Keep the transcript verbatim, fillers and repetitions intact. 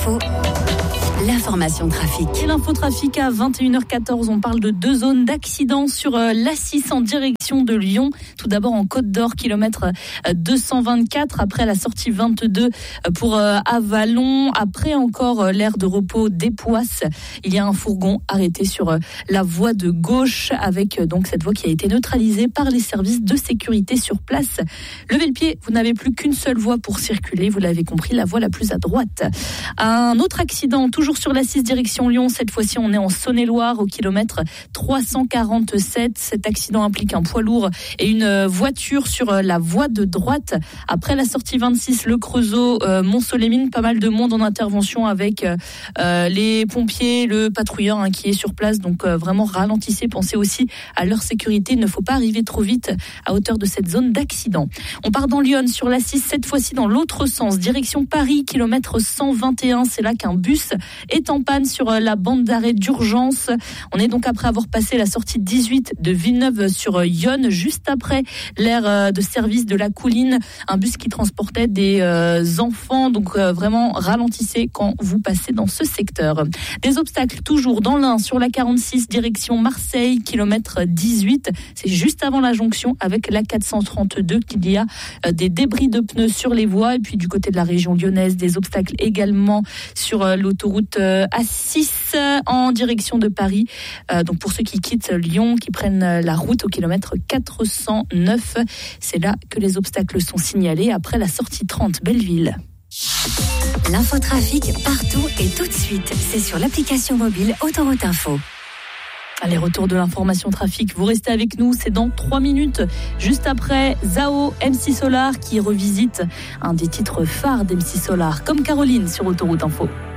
Info, l'information trafic. Et l'infotrafic à vingt et une heures quatorze, on parle de deux zones d'accident sur l'A six en direction de Lyon. Tout d'abord en Côte d'Or, kilomètre deux cent vingt-quatre, après la sortie vingt-deux pour Avallon. Après encore l'aire de repos d'Époisses, il y a un fourgon arrêté sur la voie de gauche, avec donc cette voie qui a été neutralisée par les services de sécurité sur place. Levez le pied, vous n'avez plus qu'une seule voie pour circuler, vous l'avez compris, la voie la plus à droite. Un autre accident, toujours sur l'A six direction Lyon, cette fois-ci on est en Saône-et-Loire au kilomètre trois cent quarante-sept. Cet accident implique un poids lourd et une voiture sur la voie de droite. Après la sortie vingt-six, le Creusot, euh, Mont-Solémine, pas mal de monde en intervention avec euh, les pompiers, le patrouilleur hein, qui est sur place. Donc euh, vraiment ralentissez, pensez aussi à leur sécurité. Il ne faut pas arriver trop vite à hauteur de cette zone d'accident. On part dans Lyon sur l'A six, cette fois-ci dans l'autre sens, direction Paris, kilomètre cent vingt et un. C'est là qu'un bus est en panne sur la bande d'arrêt d'urgence. On est donc après avoir passé la sortie dix-huit de Villeneuve-sur-Yonne, juste après l'aire de service de la Couline, un bus qui transportait des euh, enfants. Donc euh, vraiment ralentissez quand vous passez dans ce secteur. Des obstacles toujours dans l'Ain sur la quarante-six direction Marseille, kilomètre dix-huit. C'est juste avant la jonction avec la quatre cent trente-deux qu'il y a euh, des débris de pneus sur les voies. Et puis du côté de la région lyonnaise, des obstacles également sur euh, l'autoroute euh, A six en direction de Paris. Euh, donc pour ceux qui quittent Lyon, qui prennent la route au kilomètre quatre cent neuf, c'est là que les obstacles sont signalés après la sortie trente Belleville. L'infotrafic partout et tout de suite, c'est sur l'application mobile Autoroute Info. Allez, retour de l'information trafic. Vous restez avec nous, c'est dans trois minutes. Juste après, Zao, M C Solar qui revisite un des titres phares d'M C Solar, comme Caroline sur Autoroute Info.